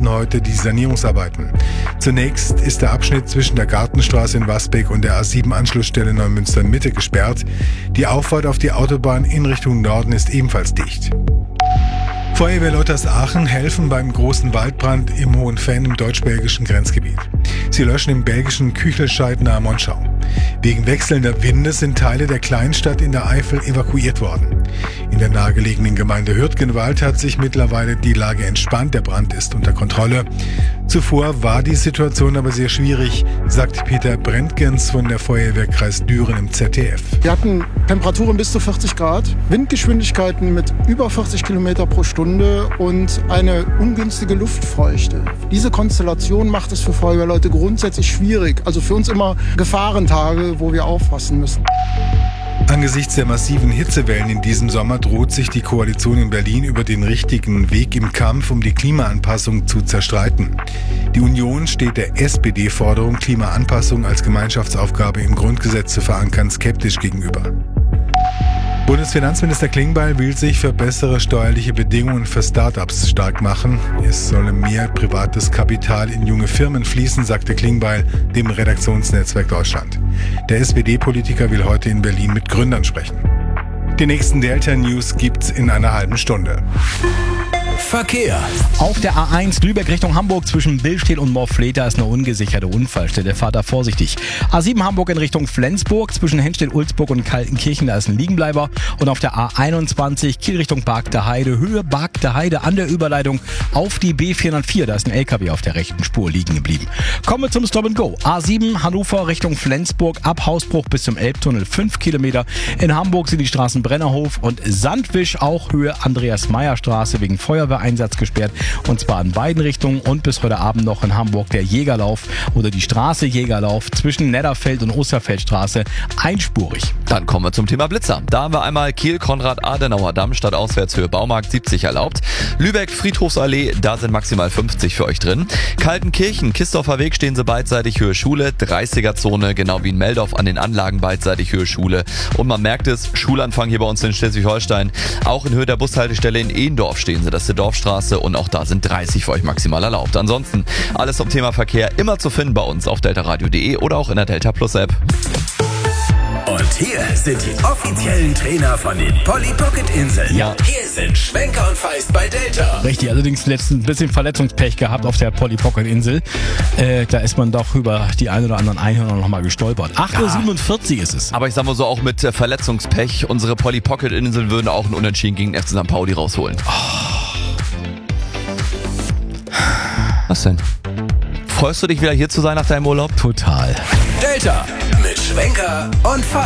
starten heute die Sanierungsarbeiten. Zunächst ist der Abschnitt zwischen der Gartenstraße in Wasbeck und der A7-Anschlussstelle Neumünster-Mitte gesperrt. Die Auffahrt auf die Autobahn in Richtung Norden ist ebenfalls dicht. Feuerwehr Leutersaachen helfen beim großen Waldbrand im Hohenfenn im deutsch-belgischen Grenzgebiet. Sie löschen im belgischen Küchelscheid nahe Monschau. Wegen wechselnder Winde sind Teile der Kleinstadt in der Eifel evakuiert worden. In der nahegelegenen Gemeinde Hürtgenwald hat sich mittlerweile die Lage entspannt. Der Brand ist unter Kontrolle. Zuvor war die Situation aber sehr schwierig, sagt Peter Brentgens von der Feuerwehrkreis Düren im ZDF. Wir hatten Temperaturen bis zu 40 Grad, Windgeschwindigkeiten mit über 40 Kilometer pro Stunde und eine ungünstige Luftfeuchte. Diese Konstellation macht es für Feuerwehrleute grundsätzlich schwierig. Also für uns immer Gefahrentage, wo wir aufpassen müssen. Angesichts der massiven Hitzewellen in diesem Sommer droht sich die Koalition in Berlin über den richtigen Weg im Kampf um die Klimaanpassung zu zerstreiten. Die Union steht der SPD-Forderung, Klimaanpassung als Gemeinschaftsaufgabe im Grundgesetz zu verankern, skeptisch gegenüber. Bundesfinanzminister Klingbeil will sich für bessere steuerliche Bedingungen für Start-ups stark machen. Es solle mehr privates Kapital in junge Firmen fließen, sagte Klingbeil dem Redaktionsnetzwerk Deutschland. Der SPD-Politiker will heute in Berlin mit Gründern sprechen. Die nächsten Delta-News gibt's in einer halben Stunde. Verkehr. Auf der A1 Lübeck Richtung Hamburg zwischen Billstedt und Morfleta ist eine ungesicherte Unfallstelle. Fahrt da vorsichtig. A7 Hamburg in Richtung Flensburg zwischen Henstedt-Ulzburg und Kaltenkirchen, da ist ein Liegenbleiber. Und auf der A21 Kiel Richtung Bargter Heide, Höhe Bargter Heide an der Überleitung auf die B404. Da ist ein LKW auf der rechten Spur liegen geblieben. Kommen wir zum Stop and Go. A7 Hannover Richtung Flensburg ab Hausbruch bis zum Elbtunnel 5 Kilometer. In Hamburg sind die Straßen Brennerhof und Sandwisch auch Höhe Andreas-Meyer-Straße wegen Feuerwehreinsatz gesperrt, und zwar in beiden Richtungen, und bis heute Abend noch in Hamburg der Jägerlauf oder die Straße Jägerlauf zwischen Netterfeld und Osterfeldstraße einspurig. Dann kommen wir zum Thema Blitzer. Da haben wir einmal Kiel-Konrad-Adenauer-Damm statt Auswärtshöhe Baumarkt 70 erlaubt. Lübeck Friedhofsallee, da sind maximal 50 für euch drin. Kaltenkirchen, Kistorfer Weg stehen sie beidseitig Höhe Schule, 30er-Zone, genau wie in Meldorf an den Anlagen beidseitig Höhe Schule. Und man merkt es, Schulanfang hier bei uns in Schleswig-Holstein. Auch in Höhe der Bushaltestelle in Ehendorf stehen sie, das ist die Dorfstraße, und auch da sind 30 für euch maximal erlaubt. Ansonsten alles zum Thema Verkehr immer zu finden bei uns auf deltaradio.de oder auch in der Delta Plus App. Und hier sind die offiziellen Trainer von den Polly Pocket Inseln. Ja. Hier sind Schwenker und Feist bei Delta. Richtig, allerdings letztens ein bisschen Verletzungspech gehabt auf der Polly Pocket Insel. Da ist man doch über die ein oder anderen Einhörner nochmal gestolpert. 8:47 Uhr ist es. Aber ich sag mal so, auch mit Verletzungspech, unsere Polly Pocket Inseln würden auch einen Unentschieden gegen FC St. Pauli rausholen. Was denn? Freust du dich wieder hier zu sein nach deinem Urlaub? Total. Delta mit Schwenker und Feist.